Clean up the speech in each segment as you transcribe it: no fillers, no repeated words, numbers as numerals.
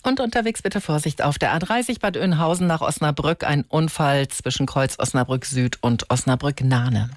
Und unterwegs bitte Vorsicht auf der A30 Bad Oeynhausen nach Osnabrück. Ein Unfall zwischen Kreuz Osnabrück Süd und Osnabrück Nahne.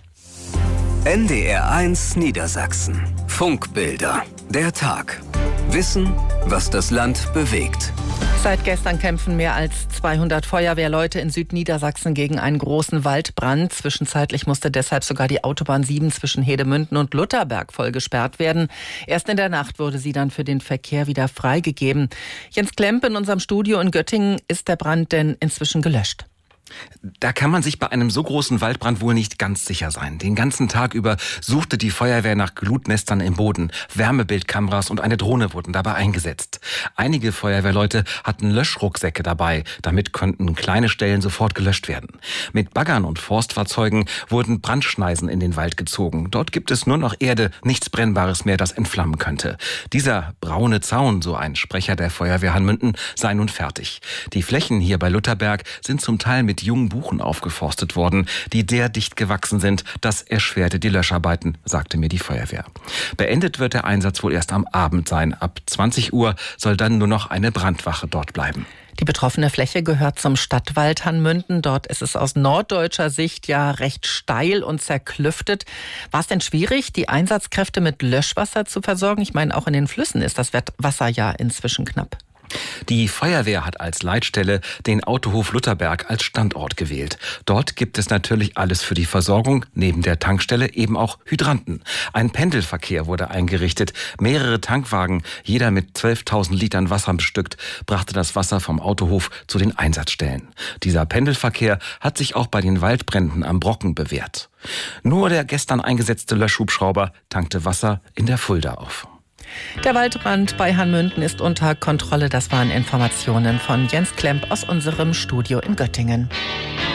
NDR1 Niedersachsen. Funkbilder. Der Tag. Wissen, was das Land bewegt. Seit gestern kämpfen mehr als 200 Feuerwehrleute in Südniedersachsen gegen einen großen Waldbrand. Zwischenzeitlich musste deshalb sogar die Autobahn 7 zwischen Hedemünden und Lutherberg voll gesperrt werden. Erst in der Nacht wurde sie dann für den Verkehr wieder freigegeben. Jens Klemp in unserem Studio in Göttingen. Ist der Brand denn inzwischen gelöscht? Da kann man sich bei einem so großen Waldbrand wohl nicht ganz sicher sein. Den ganzen Tag über suchte die Feuerwehr nach Glutnestern im Boden. Wärmebildkameras und eine Drohne wurden dabei eingesetzt. Einige Feuerwehrleute hatten Löschrucksäcke dabei. Damit konnten kleine Stellen sofort gelöscht werden. Mit Baggern und Forstfahrzeugen wurden Brandschneisen in den Wald gezogen. Dort gibt es nur noch Erde, nichts Brennbares mehr, das entflammen könnte. Dieser braune Zaun, so ein Sprecher der Feuerwehr Hanmünden, sei nun fertig. Die Flächen hier bei Lutherberg sind zum Teil mit jungen Buchen aufgeforstet worden, die der dicht gewachsen sind. Das erschwerte die Löscharbeiten, sagte mir die Feuerwehr. Beendet wird der Einsatz wohl erst am Abend sein. Ab 20 Uhr soll dann nur noch eine Brandwache dort bleiben. Die betroffene Fläche gehört zum Stadtwald Hanmünden. Dort ist es aus norddeutscher Sicht ja recht steil und zerklüftet. War es denn schwierig, die Einsatzkräfte mit Löschwasser zu versorgen? Ich meine, auch in den Flüssen ist das Wasser ja inzwischen knapp. Die Feuerwehr hat als Leitstelle den Autohof Lutherberg als Standort gewählt. Dort gibt es natürlich alles für die Versorgung, neben der Tankstelle eben auch Hydranten. Ein Pendelverkehr wurde eingerichtet. Mehrere Tankwagen, jeder mit 12.000 Litern Wasser bestückt, brachte das Wasser vom Autohof zu den Einsatzstellen. Dieser Pendelverkehr hat sich auch bei den Waldbränden am Brocken bewährt. Nur der gestern eingesetzte Löschhubschrauber tankte Wasser in der Fulda auf. Der Waldbrand bei Hanmünden ist unter Kontrolle. Das waren Informationen von Jens Klemp aus unserem Studio in Göttingen.